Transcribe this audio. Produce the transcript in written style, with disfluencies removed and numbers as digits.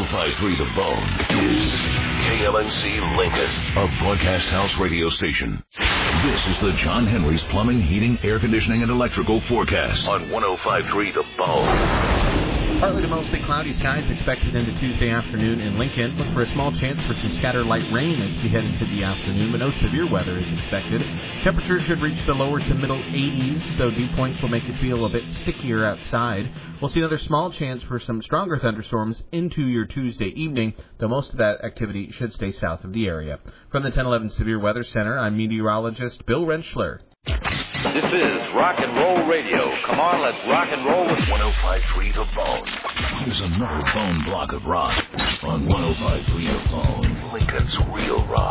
105.3 The Bone is KLNC Lincoln, a broadcast house radio station. This is the John Henry's Plumbing, Heating, Air Conditioning, and Electrical forecast on 105.3 The Bone. Partly to mostly cloudy skies expected into Tuesday afternoon in Lincoln. Look for a small chance for some scattered light rain as we head into the afternoon, but no severe weather is expected. Temperatures should reach the lower to middle 80s, though dew points will make it feel a bit stickier outside. We'll see another small chance for some stronger thunderstorms into your Tuesday evening, though most of that activity should stay south of the area. From the 1011 Severe Weather Center, I'm meteorologist Bill Rentschler. This is Rock and Roll Radio. Come on, let's rock and roll with 105.3 The Bone. Here's another bone block of rock on 105.3 The Bone, Lincoln's Real Rock.